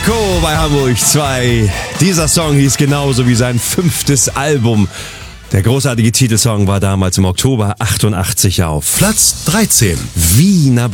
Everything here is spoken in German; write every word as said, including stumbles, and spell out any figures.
Marco bei Hamburg zwei. Dieser Song hieß genauso wie sein fünftes Album. Der großartige Titelsong war damals im Oktober achtundachtzig auf Platz dreizehn. Wiener